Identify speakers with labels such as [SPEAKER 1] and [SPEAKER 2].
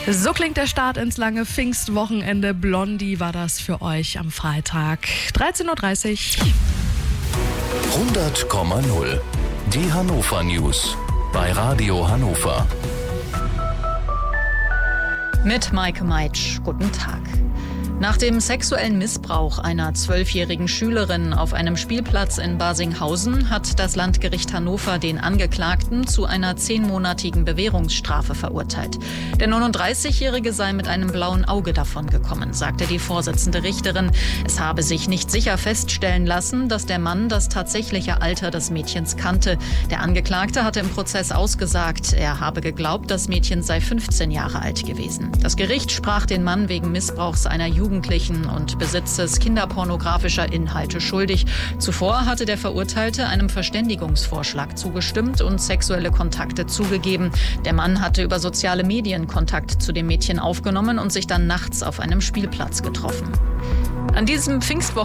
[SPEAKER 1] So klingt der Start ins lange Pfingstwochenende. Blondie war das für euch am Freitag. 13.30 Uhr.
[SPEAKER 2] 100,0. Die Hannover News bei Radio Hannover.
[SPEAKER 3] Mit Maike Meitsch. Guten Tag. Nach dem sexuellen Missbrauch einer 12-jährigen Schülerin auf einem Spielplatz in Barsinghausen hat das Landgericht Hannover den Angeklagten zu einer 10-monatigen Bewährungsstrafe verurteilt. Der 39-Jährige sei mit einem blauen Auge davongekommen, sagte die Vorsitzende Richterin. Es habe sich nicht sicher feststellen lassen, dass der Mann das tatsächliche Alter des Mädchens kannte. Der Angeklagte hatte im Prozess ausgesagt, er habe geglaubt, das Mädchen sei 15 Jahre alt gewesen. Das Gericht sprach den Mann wegen Missbrauchs einer Jugendlichen und Besitzes kinderpornografischer Inhalte schuldig. Zuvor hatte der Verurteilte einem Verständigungsvorschlag zugestimmt und sexuelle Kontakte zugegeben. Der Mann hatte über soziale Medien Kontakt zu dem Mädchen aufgenommen und sich dann nachts auf einem Spielplatz getroffen. An diesem Pfingstwochenende